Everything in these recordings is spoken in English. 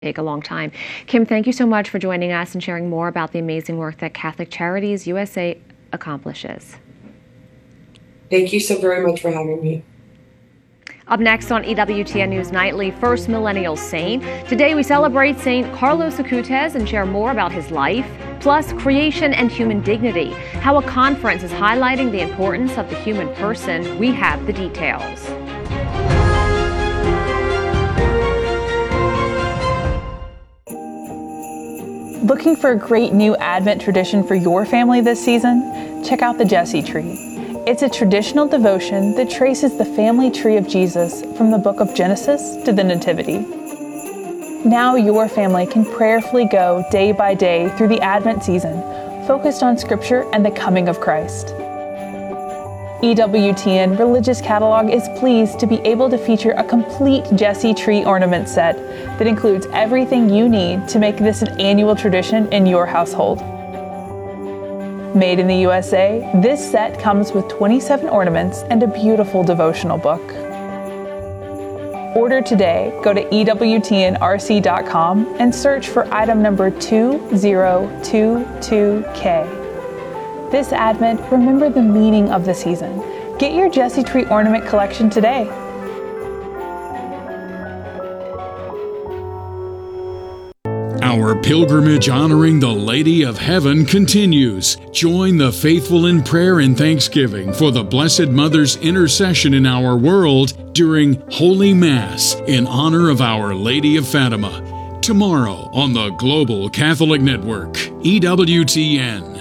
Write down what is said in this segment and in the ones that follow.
take a long time. Kim, thank you so much for joining us and sharing more about the amazing work that Catholic Charities USA accomplishes. Thank you so very much for having me. Up next on EWTN News Nightly, First Millennial Saint. Today we celebrate Saint Carlos Acutis and share more about his life, plus creation and human dignity, how a conference is highlighting the importance of the human person. We have the details. Looking for a great new Advent tradition for your family this season? Check out the Jesse Tree. It's a traditional devotion that traces the family tree of Jesus from the book of Genesis to the Nativity. Now your family can prayerfully go day by day through the Advent season, focused on Scripture and the coming of Christ. EWTN Religious Catalog is pleased to be able to feature a complete Jesse Tree ornament set that includes everything you need to make this an annual tradition in your household. Made in the USA, this set comes with 27 ornaments and a beautiful devotional book. Order today. Go to EWTNRC.com and search for item number 2022K. This Advent, remember the meaning of the season. Get your Jesse Tree ornament collection today. Our pilgrimage honoring the Lady of Heaven continues. Join the faithful in prayer and thanksgiving for the Blessed Mother's intercession in our world during Holy Mass in honor of Our Lady of Fatima. Tomorrow on the Global Catholic Network, EWTN.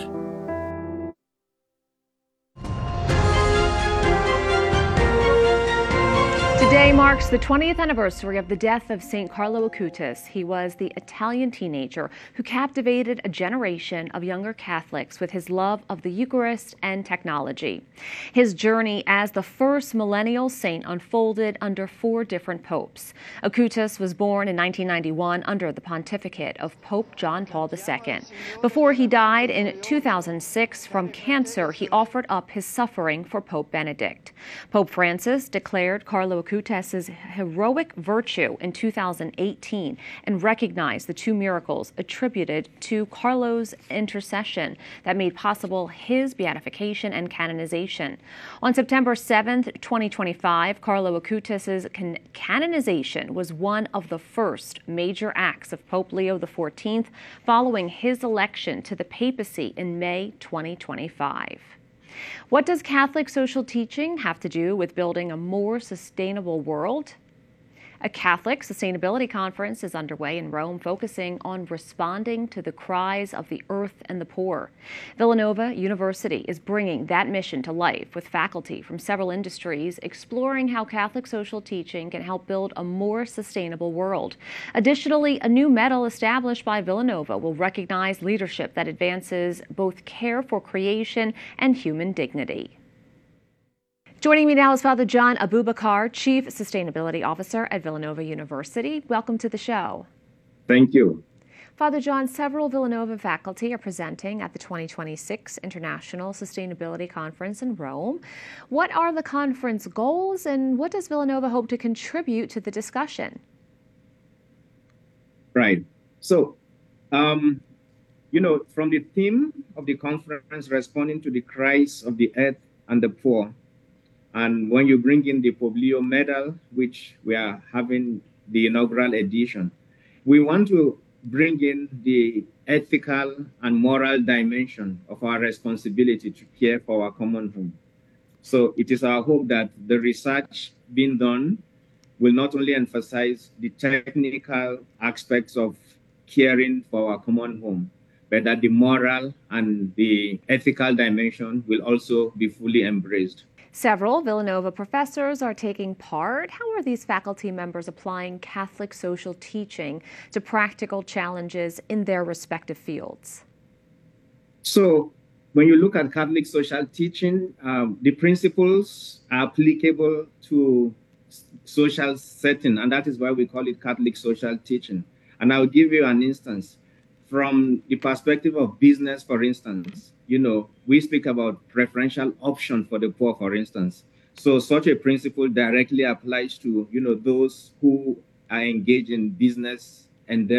Today marks the 20th anniversary of the death of St. Carlo Acutis. He was the Italian teenager who captivated a generation of younger Catholics with his love of the Eucharist and technology. His journey as the first millennial saint unfolded under 4 different popes. Acutis was born in 1991 under the pontificate of Pope John Paul II. Before he died in 2006 from cancer, he offered up his suffering for Pope Benedict. Pope Francis declared Carlo Acutis' heroic virtue in 2018 and recognized the 2 miracles attributed to Carlo's intercession that made possible his beatification and canonization. On September 7, 2025, Carlo Acutis' canonization was one of the first major acts of Pope Leo XIV following his election to the papacy in May 2025. What does Catholic social teaching have to do with building a more sustainable world? A Catholic Sustainability Conference is underway in Rome, focusing on responding to the cries of the earth and the poor. Villanova University is bringing that mission to life with faculty from several industries, exploring how Catholic social teaching can help build a more sustainable world. Additionally, a new medal established by Villanova will recognize leadership that advances both care for creation and human dignity. Joining me now is Father John Abubakar, Chief Sustainability Officer at Villanova University. Welcome to the show. Thank you. Father John, several Villanova faculty are presenting at the 2026 International Sustainability Conference in Rome. What are the conference goals, and what does Villanova hope to contribute to the discussion? Right. So, from the theme of the conference, responding to the cries of the earth and the poor, and when you bring in the Pope Leo Medal, which we are having the inaugural edition, we want to bring in the ethical and moral dimension of our responsibility to care for our common home. So it is our hope that the research being done will not only emphasize the technical aspects of caring for our common home, but that the moral and the ethical dimension will also be fully embraced. Several Villanova professors are taking part. How are these faculty members applying Catholic social teaching to practical challenges in their respective fields? So when you look at Catholic social teaching, the principles are applicable to social setting, and that is why we call it Catholic social teaching. And I'll give you an instance. From the perspective of business, for instance, we speak about preferential option for the poor, for instance. So such a principle directly applies to, those who are engaged in business and